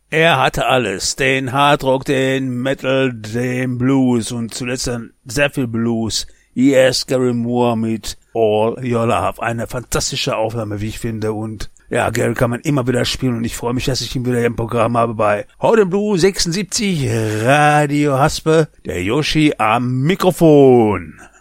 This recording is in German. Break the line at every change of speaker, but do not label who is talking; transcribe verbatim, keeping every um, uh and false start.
Er hatte alles, den Hardrock, den Metal, den Blues und zuletzt dann sehr viel Blues. Yes, Gary Moore mit All Your Love. Eine fantastische Aufnahme, wie ich finde. Und ja, Gary kann man immer wieder spielen und ich freue mich, dass ich ihn wieder im Programm habe bei Hot and Blue sechsundsiebzig Radio Haspe. Der Yoshi am Mikrofon.